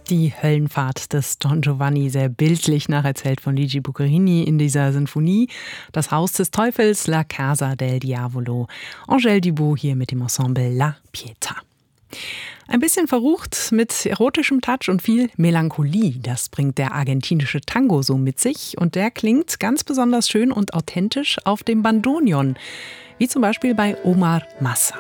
Die Höllenfahrt des Don Giovanni, sehr bildlich nacherzählt von Luigi Boccherini in dieser Sinfonie. Das Haus des Teufels, La Casa del Diavolo. Angèle Dubot hier mit dem Ensemble La Pietà. Ein bisschen verrucht mit erotischem Touch und viel Melancholie. Das bringt der argentinische Tango so mit sich. Und der klingt ganz besonders schön und authentisch auf dem Bandoneon. Wie zum Beispiel bei Omar Massa.